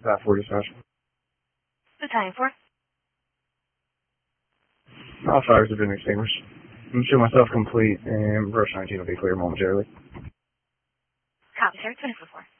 That for dispatch. Battalion 4. All fires have been extinguished. I'm sure myself complete, and Rush 19 will be clear momentarily. Copy, sir. 24-4.